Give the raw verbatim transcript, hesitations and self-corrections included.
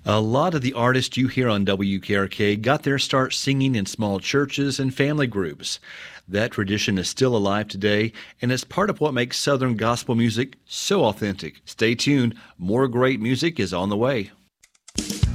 A lot of the artists you hear on W K R K got their start singing in small churches and family groups. That tradition is still alive today, and it's part of what makes Southern gospel music so authentic. Stay tuned. More great music is on the way.